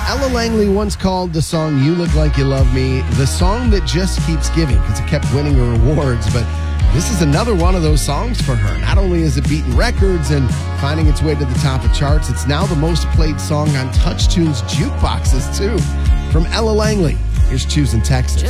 Ella Langley once called the song You Look Like You Love Me the song that just keeps giving because it kept winning her awards, but this is another one of those songs for her. Not only is it beating records and finding its way to the top of charts, it's now the most played song on TouchTunes jukeboxes too. From Ella Langley, here's Choosing Texas.